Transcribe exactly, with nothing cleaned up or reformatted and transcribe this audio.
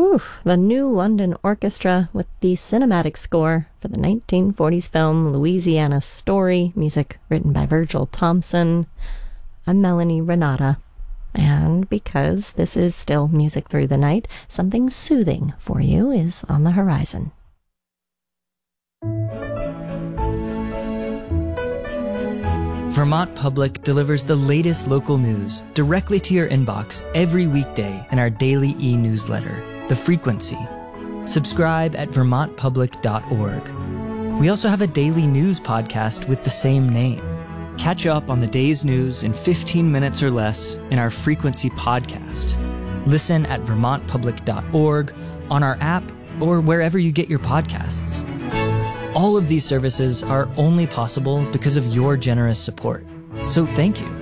Whew, the New London Orchestra with the cinematic score for the nineteen forties film Louisiana Story, music written by Virgil Thompson. I'm Melanie Renata, and because this is still Music Through the Night, something soothing for you is on the horizon. Vermont Public delivers the latest local news directly to your inbox every weekday in our daily e-newsletter, The Frequency. Subscribe at vermont public dot org. We also have a daily news podcast with the same name. Catch up on the day's news in fifteen minutes or less in our Frequency podcast. Listen at vermont public dot org, on our app, or wherever you get your podcasts. All of these services are only possible because of your generous support. So thank you.